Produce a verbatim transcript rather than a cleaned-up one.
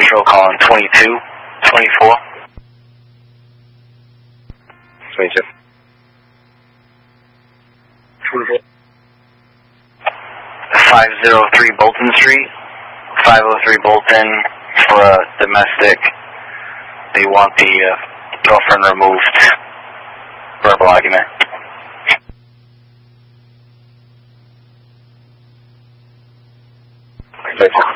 Central calling twenty-two twenty-four. twenty-two. twenty-four. five oh three Bolton Street. five oh three Bolton for a domestic. They want the uh, girlfriend removed. Verbal argument. twenty-two.